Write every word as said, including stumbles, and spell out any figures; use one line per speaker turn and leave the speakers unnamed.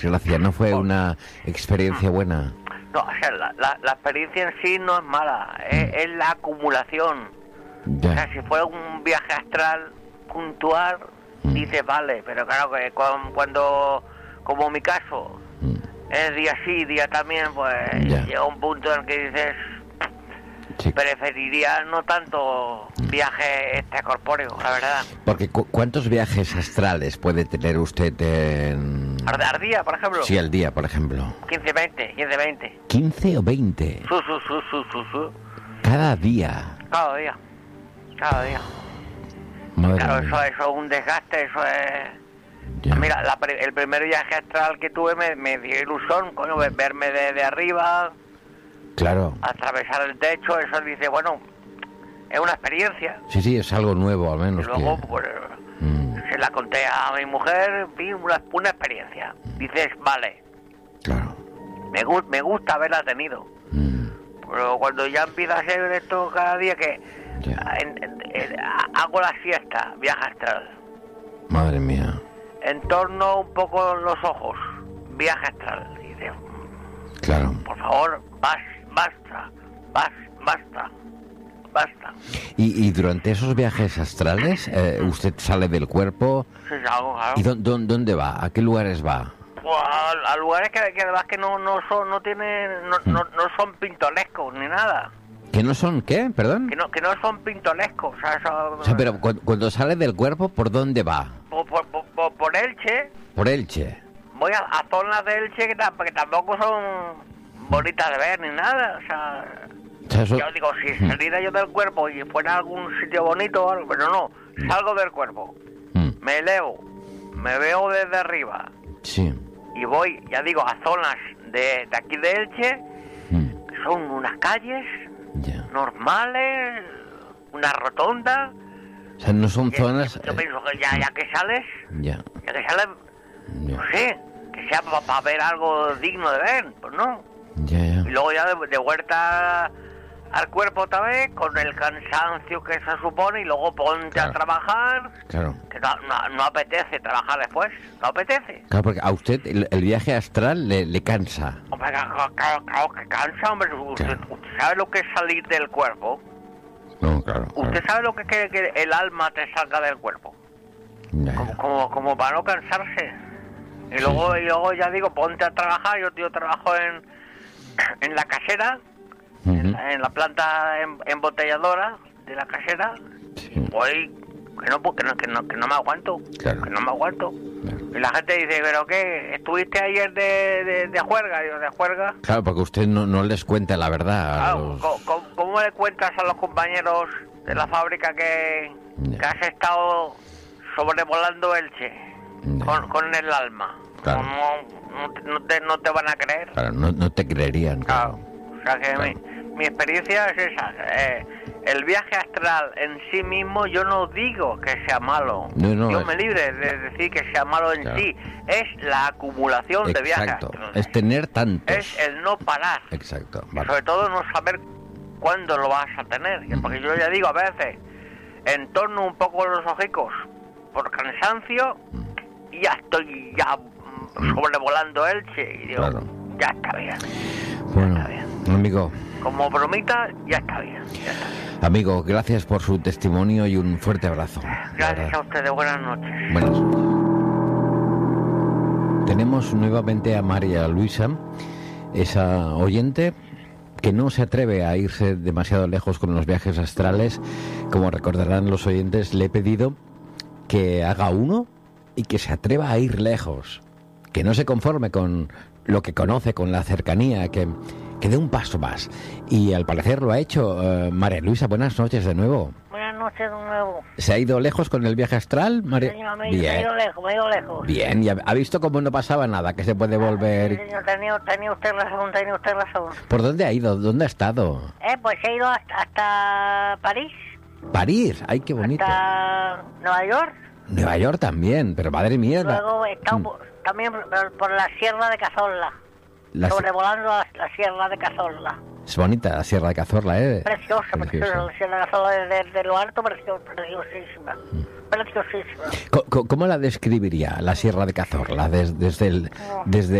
Gracias, ¿no fue una experiencia buena?
No, o sea, la, la, la experiencia en sí no es mala, es, mm. es la acumulación. Ya. O sea, si fuera un viaje astral puntual, mm. dices, vale, pero claro que cuando, como mi caso, mm. es día sí, día también, pues ya. llega un punto en el que dices, sí. preferiría no tanto viaje extracorpóreo, la verdad.
Porque cu- ¿cuántos viajes astrales puede tener usted en...
¿Al día, por ejemplo?
Sí, al día, por ejemplo.
quince, veinte, quince, veinte.
¿quince o veinte?
Su, su, su, su, su, su.
Cada día.
Cada día. Cada día.
Madre
claro,
mía.
eso, eso es un desgaste, eso es... Ya. Mira, la, el primer viaje astral que tuve me, me dio ilusión, coño, verme de, de arriba...
Claro.
Atravesar el techo, eso dice, bueno, es una experiencia.
Sí, sí, es algo nuevo, al menos.
Y luego,
que...
pues,
mm.
se la conté a mi mujer, vi una, una experiencia. Dices, vale.
Claro.
Me, gu- me gusta haberla tenido.
Mm.
Pero cuando ya empieza a ser esto cada día que en, en, en, hago la siesta, viaje astral.
Madre mía.
Entorno un poco los ojos, viaje astral. Dices,
claro.
Por favor, vas. Basta, basta, basta, basta.
¿Y, y durante esos viajes astrales eh, usted sale del cuerpo?
Sí, salgo, claro.
¿Y dónde, dónde va? ¿A qué lugares va?
Pues a, a lugares que, que además que no no son no tienen no, no, no son pintorescos ni nada.
¿Que no son qué? ¿Perdón?
Que no que no son pintorescos. O sea, son,
o sea pero cuando, cuando sale del cuerpo, ¿por dónde va?
Por, por, por, por Elche.
Por Elche.
Voy a, a zonas de Elche que, t- que tampoco son bonitas de ver ni nada, o sea, o sea eso... yo digo, si saliera yo del cuerpo y fuera a algún sitio bonito o algo, pero no, salgo del cuerpo, mm. me elevo, me veo desde arriba,
sí.
y voy, ya digo, a zonas de, de aquí de Elche, mm. que son unas calles yeah. normales, una rotonda.
O sea, no son
y,
zonas...
Yo, yo pienso que ya, ya que sales,
yeah.
ya que sales, yeah. no sé, que sea para pa ver algo digno de ver, pues no.
Ya, ya.
Y luego ya de, de vuelta al cuerpo otra vez, con el cansancio que se supone, y luego ponte claro. a trabajar.
Claro.
Que no, no, no apetece trabajar después, no apetece.
Claro, porque a usted el, el viaje astral le, le cansa.
Hombre, claro, claro, claro que cansa, hombre. Usted, claro. usted sabe lo que es salir del cuerpo.
No, claro.
Usted
claro.
sabe lo que es que, que el alma te salga del cuerpo.
Ya,
como,
ya.
como, como para no cansarse. Y
sí,
luego,
sí.
y luego ya digo, ponte a trabajar. Yo, yo trabajo en... en la casera, uh-huh. en, la, en la planta em, embotelladora de la casera, sí. voy que no, que no, que no, que no me aguanto, claro. que no me aguanto. Claro. Y la gente dice, ¿pero qué? ¿Estuviste ayer de, de, de juerga? Digo, ¿de juerga?
Claro, porque usted no, no les cuenta la verdad.
Claro,
los...
¿cómo, cómo, ¿Cómo le cuentas a los compañeros de la fábrica que, yeah. que has estado sobrevolando Elche yeah. con, con el alma?
Claro.
No, no, no, te, no te van a creer.
Claro, no, no te creerían. Claro.
claro. O sea que claro. mi, mi experiencia es esa. Eh, el viaje astral en sí mismo, yo no digo que sea malo.
No, no,
yo
es...
me libre de decir que sea malo en claro. sí. Es la acumulación
Exacto.
de viajes astrales.
Es tener tantos.
Es el no parar.
Exacto.
Vale. Y sobre todo no saber cuándo lo vas a tener. Mm. Porque yo ya digo, a veces, entorno un poco los ojicos por cansancio mm. y ya estoy ya sobrevolando Elche y digo, claro. ya está bien.
Bueno,
ya está bien.
amigo.
Como bromita, ya está bien. Ya está bien.
Amigo, gracias por su testimonio y un fuerte abrazo.
Gracias a ustedes, buenas noches.
Buenas noches. Tenemos nuevamente a María Luisa, esa oyente que no se atreve a irse demasiado lejos con los viajes astrales. Como recordarán los oyentes, le he pedido que haga uno y que se atreva a ir lejos, que no se conforme con lo que conoce, con la cercanía, que, que dé un paso más. Y al parecer lo ha hecho. Uh, María Luisa, buenas noches de nuevo.
Buenas noches de nuevo.
¿Se ha ido lejos con el viaje astral, María?
Sí, me, Bien. me he ido lejos, me he ido lejos.
Bien, y ha, ha visto cómo no pasaba nada, que se puede volver...
Sí, señor, tenía, tenía usted razón, tenía usted razón.
¿Por dónde ha ido? ¿Dónde ha estado?
Eh, pues he ido hasta, hasta París.
París, ay, qué bonito.
Hasta Nueva York.
Nueva York también, pero madre mía...
Luego he estado mm. por, también por, por la Sierra de Cazorla, la... sobrevolando la, la Sierra de Cazorla.
Es bonita la Sierra de Cazorla, ¿eh?
Preciosa, preciosa, la Sierra de Cazorla desde, desde lo alto, preciosa, preciosísima. Mm. preciosísima.
¿Cómo, cómo la describiría la Sierra de Cazorla desde, desde, el, desde